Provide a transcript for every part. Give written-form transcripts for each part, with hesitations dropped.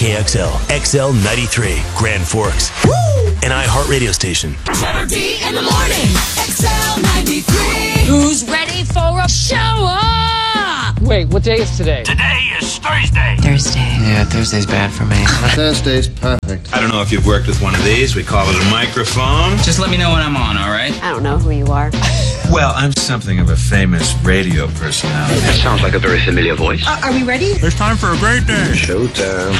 KXL, XL93, Grand Forks. Woo! An iHeart radio station. Trevor D in the morning. XL93. Who's ready for a show up? Wait, what day is today? Today is Thursday. Yeah, Thursday's bad for me. Thursday's perfect. I don't know if you've worked with one of these. We call it a microphone. Just let me know when I'm on, all right? I don't know who you are. Well, I'm something of a famous radio personality. That sounds like a very familiar voice. Are we ready? It's time for a great day. Showtime.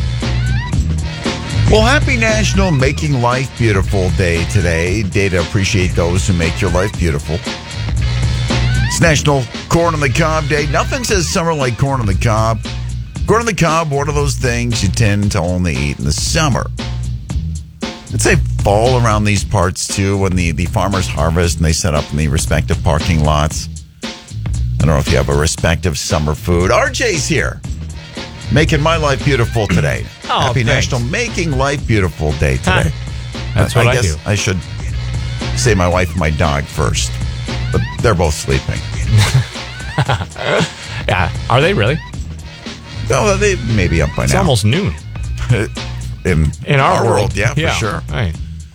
Well, happy National Making Life Beautiful Day today. Day to appreciate those who make your life beautiful. It's National Corn on the Cob Day. Nothing says summer like corn on the cob. Corn on the cob, one of those things you tend to only eat in the summer. I'd say fall around these parts, too, when the farmers harvest and they set up in the respective parking lots. I don't know if you have a respective summer food. RJ's here, making my life beautiful today. Oh, Happy thanks. National Making Life Beautiful Day today. That's what I guess do. I should say my wife and my dog first, but they're both sleeping. Yeah. Are they really? Oh, they may be up by It's now. almost noon. in our world. yeah, for sure. Right.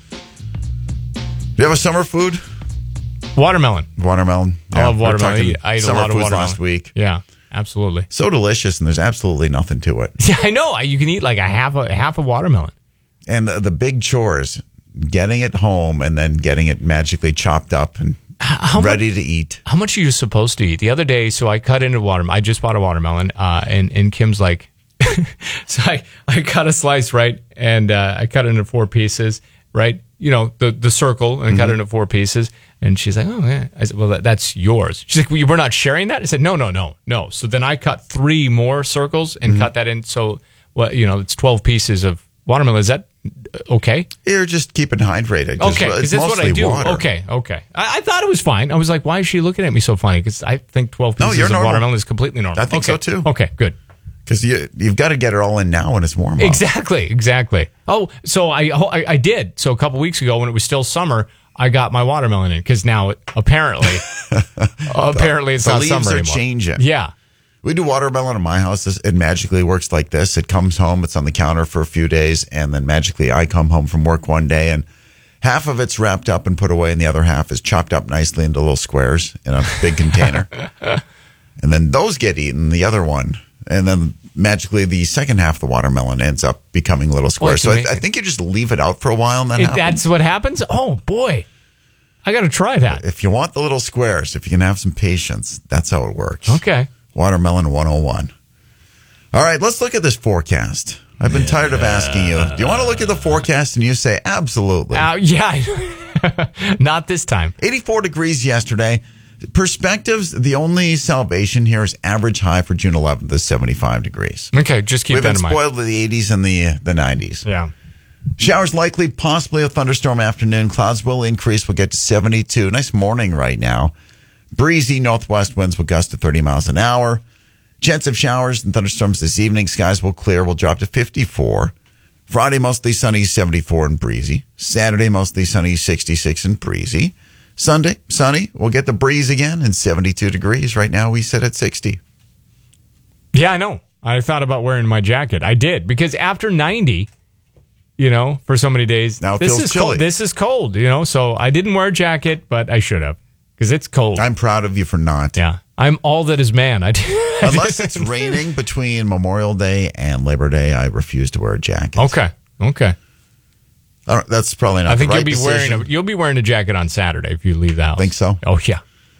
Do you have a summer food? Watermelon. Watermelon. I love we were watermelon. talking I ate a summer lot of foods watermelon last week. Yeah, absolutely. So delicious, and there's absolutely nothing to it. Yeah, I know. You can eat like a half a watermelon. And the big chores, getting it home and then getting it magically chopped up and ready to eat. How much are you supposed to eat? The other day, so I cut into watermelon. I just bought a watermelon, and Kim's like, so I cut a slice, right? And I cut it into 4 pieces, right? You know, the circle, and cut it into 4 pieces. And she's like, oh, yeah. I said, well, that's yours. She's like, well, we're not sharing that? I said, no. So then I cut 3 more circles and cut that in. So, well, you know, it's 12 pieces of watermelon. Is that okay? You're just keeping hydrated. Okay, because that's what I do. Water. Okay. I thought it was fine. I was like, why is she looking at me so funny? Because I think 12 pieces you're of normal. watermelon is completely normal. I think so, too. Okay, good. Because you've got to get it all in now when it's warm out. Exactly. Oh, so I did. So a couple weeks ago when it was still summer, I got my watermelon in because now apparently it's not summer anymore. The leaves are changing. Yeah. We do watermelon in my house. It magically works like this. It comes home, it's on the counter for a few days, and then magically I come home from work one day, and half of it's wrapped up and put away, and the other half is chopped up nicely into little squares in a big container. And then those get eaten, the other one. And then magically the second half of the watermelon ends up becoming little squares. So I think you just leave it out for a while and then That's what happens? Oh, boy. I got to try that. If you want the little squares, if you can have some patience, that's how it works. Okay. Watermelon 101. All right, let's look at this forecast. I've been tired of asking you. Do you want to look at the forecast? And you say, absolutely. Yeah. Not this time. 84 degrees yesterday. Perspectives, the only salvation here is average high for June 11th is 75 degrees. Okay, just keep We've that been in mind. spoiled with the 80s and the 90s. Yeah. Showers likely, possibly a thunderstorm afternoon. Clouds will increase. We'll get to 72. Nice morning right now. Breezy northwest winds will gust to 30 miles an hour. Chance of showers and thunderstorms this evening. Skies will clear. Will drop to 54. Friday, mostly sunny, 74 and breezy. Saturday, mostly sunny, 66 and breezy. Sunday, sunny. We'll get the breeze again and 72 degrees. Right now, we sit at 60. Yeah, I know. I thought about wearing my jacket. I did because after 90, you know, for so many days, now it this feels is chilly. cold. This is cold, you know. So I didn't wear a jacket, but I should have because it's cold. I'm proud of you for not. Yeah, I'm all that is man. Unless it's raining between Memorial Day and Labor Day, I refuse to wear a jacket. Okay. That's probably not. I think the right you'll be wearing a jacket on Saturday if you leave the house. Think so? Oh yeah.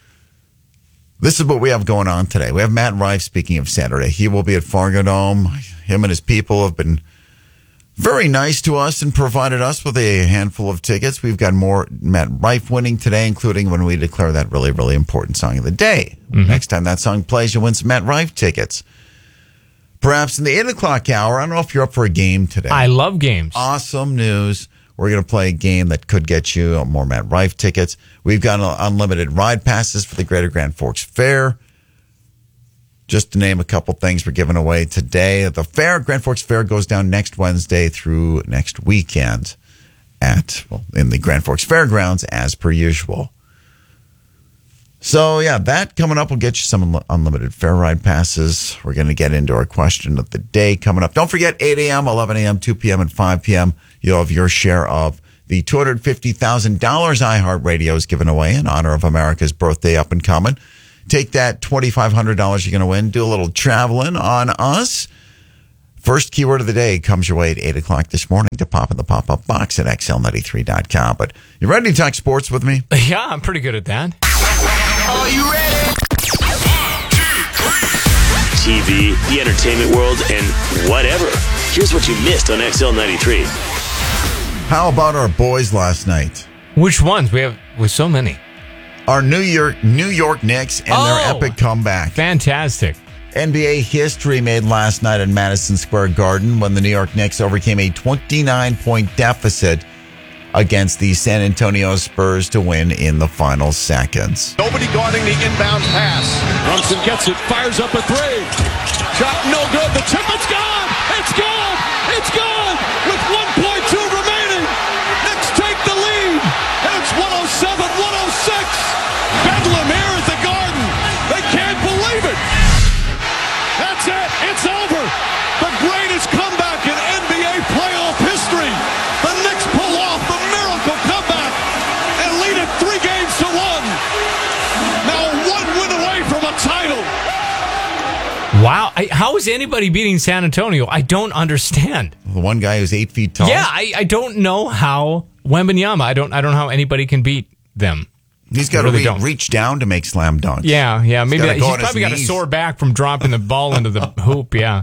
This is what we have going on today. We have Matt Rife, speaking of Saturday. He will be at Fargo Dome. Him and his people have been very nice to us and provided us with a handful of tickets. We've got more Matt Rife winning today, including when we declare that really, really important song of the day. Next time that song plays, you'll win some Matt Rife tickets. Perhaps in the 8 o'clock hour. I don't know if you're up for a game today. I love games. Awesome news. We're going to play a game that could get you more Matt Rife tickets. We've got unlimited ride passes for the Greater Grand Forks Fair. Just to name a couple things we're giving away today. The fair, Grand Forks Fair, goes down next Wednesday through next weekend in the Grand Forks Fairgrounds as per usual. So, yeah, that coming up will get you some unlimited fair ride passes. We're going to get into our question of the day coming up. Don't forget, 8 a.m., 11 a.m., 2 p.m., and 5 p.m., you'll have your share of the $250,000 iHeartRadio is given away in honor of America's birthday up and coming. Take that $2,500 you're going to win. Do a little traveling on us. First keyword of the day comes your way at 8 o'clock this morning to pop in the pop-up box at xl93.com. But you ready to talk sports with me? Yeah, I'm pretty good at that. Are you ready? TV, the entertainment world, and whatever. Here's what you missed on XL93. How about our boys last night? Which ones? We have with so many. Our New York Knicks and their epic comeback. Fantastic. NBA history made last night at Madison Square Garden when the New York Knicks overcame a 29-point deficit against the San Antonio Spurs to win in the final seconds. Nobody guarding the inbound pass. Brunson gets it, fires up a three. Shot no good. The tip, it's gone. It's gone. It's gone. With 1.2 remaining. Knicks take the lead. And it's 107-106. Bedlam here at the Garden. They can't believe it. That's it. It's over. The greatest comeback in NBA playoff history. The Knicks pull off the miracle comeback and lead it 3 games to 1. Now 1 win away from a title. Wow. How is anybody beating San Antonio? I don't understand. The one guy who's 8 feet tall. Yeah, I don't know how Wembanyama. I don't know how anybody can beat them. He's got really to reach down to make slam dunks. Yeah. Maybe he's probably got a knees. sore back from dropping the ball into the hoop. Yeah.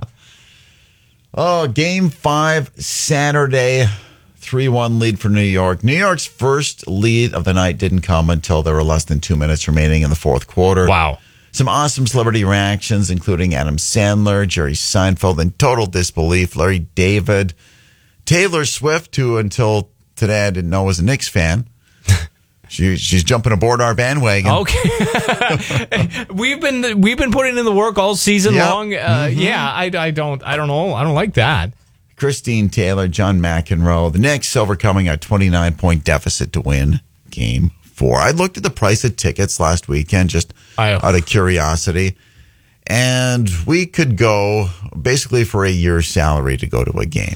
Oh, Game 5 Saturday, 3-1 lead for New York. New York's first lead of the night didn't come until there were less than 2 minutes remaining in the fourth quarter. Wow. Some awesome celebrity reactions, including Adam Sandler, Jerry Seinfeld, in total disbelief, Larry David, Taylor Swift, who until today I didn't know was a Knicks fan. She's jumping aboard our bandwagon. Okay. we've been putting in the work all season long. Yeah, I don't know. I don't like that. Christine Taylor, John McEnroe, the Knicks overcoming a 29-point deficit to win Game 4. I looked at the price of tickets last weekend just out of curiosity, and we could go basically for a year's salary to go to a game.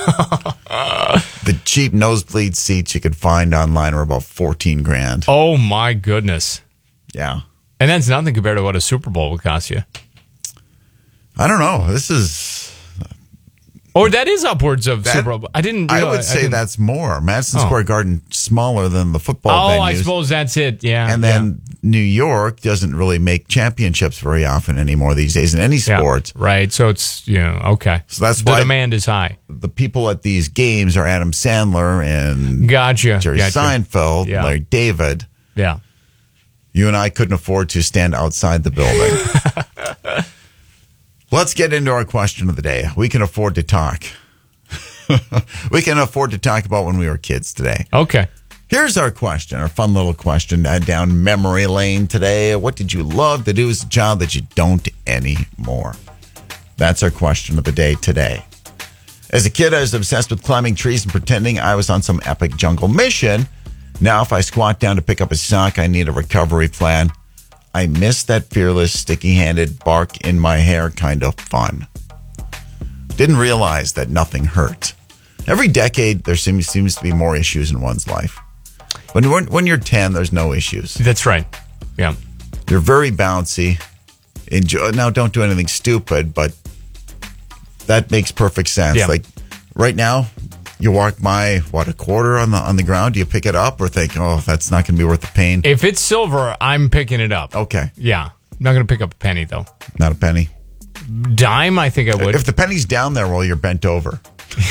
The cheap nosebleed seats you could find online are about $14,000. Oh my goodness! Yeah, and that's nothing compared to what a Super Bowl would cost you. I don't know. This is. Or that is upwards of Super Bowl. I didn't realize. I would say that's more. Madison Square Garden smaller than the football venues. I suppose that's it. Yeah. And then New York doesn't really make championships very often anymore these days in any sport. Yeah, right. So it's, okay. So that's the why demand is high. The people at these games are Adam Sandler and Jerry Seinfeld, Larry David. Yeah. You and I couldn't afford to stand outside the building. Let's get into our question of the day. We can afford to talk. We can afford to talk about when we were kids today. Okay. Here's our question, our fun little question down memory lane today. What did you love to do as a child that you don't anymore? That's our question of the day today. As a kid, I was obsessed with climbing trees and pretending I was on some epic jungle mission. Now, if I squat down to pick up a sock, I need a recovery plan. I miss that fearless, sticky-handed bark in my hair kind of fun. Didn't realize that nothing hurt. Every decade, there seems to be more issues in one's life. When you're 10, there's no issues. That's right. Yeah. You're very bouncy. Enjoy. Now, don't do anything stupid, but that makes perfect sense. Yeah. Like right now, you walk by, a quarter on the ground? Do you pick it up or think, oh, that's not going to be worth the pain? If it's silver, I'm picking it up. Okay. Yeah. I'm not going to pick up a penny, though. Not a penny? Dime, I think I would. If the penny's down there while you're bent over.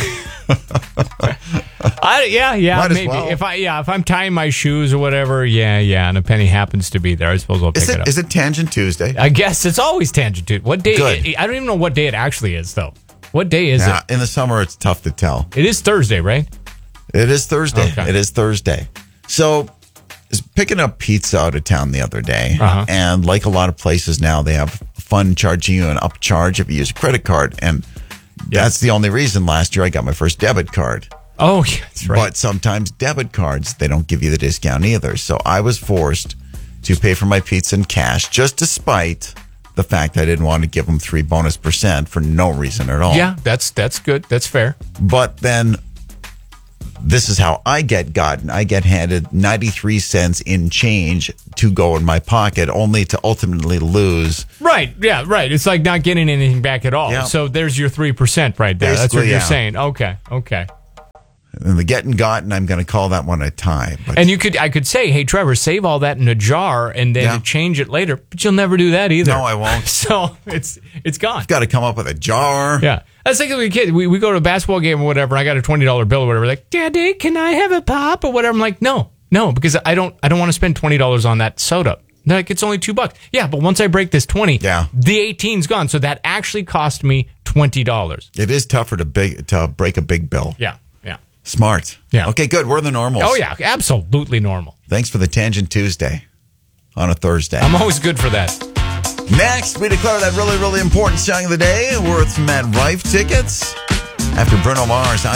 Maybe. Well. If I'm tying my shoes or whatever, and a penny happens to be there, I suppose I'll pick it up. Is it Tangent Tuesday? I guess it's always Tangent Tuesday. What day? Good. I don't even know what day it actually is, though. What day is it? In the summer, it's tough to tell. It is Thursday, right? It is Thursday. Okay. It is Thursday. So, I was picking up pizza out of town the other day, and like a lot of places now, they have fun charging you an upcharge if you use a credit card, and that's the only reason last year I got my first debit card. Oh, yeah, that's right. But sometimes debit cards, they don't give you the discount either. So I was forced to pay for my pizza in cash, just despite the fact I didn't want to give them 3 bonus% for no reason at all. Yeah, that's good. That's fair. But then this is how I get gotten. I get handed 93 cents in change to go in my pocket, only to ultimately lose. Right. Yeah, right. It's like not getting anything back at all. Yeah. So there's your 3% right there. That's Basically, what you're yeah. saying. Okay. And the getting gotten, I'm going to call that one a tie. But And I could say, hey, Trevor, save all that in a jar and then Yeah. change it later. But you'll never do that either. No, I won't. So it's gone. got to come up with a jar. Yeah. That's like when we were kids. We go to a basketball game or whatever. I got a $20 bill or whatever. Like, Daddy, can I have a pop or whatever? I'm like, no, because I don't want to spend $20 on that soda. They're like, it's only $2. Yeah, but once I break this 20, Yeah. the 18's gone. So that actually cost me $20. It is tougher to break a big bill. Yeah. Smart. Yeah. Okay, good. We're the normals. Oh, yeah. Absolutely normal. Thanks for the Tangent Tuesday on a Thursday. I'm always good for that. Next, we declare that really, really important song of the day worth Matt Rife tickets. After Bruno Mars, I